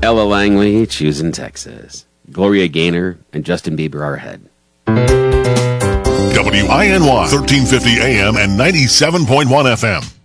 Ella Langley, choosing Texas. Gloria Gaynor and Justin Bieber are ahead. WINY 1350 AM and 97.1 FM.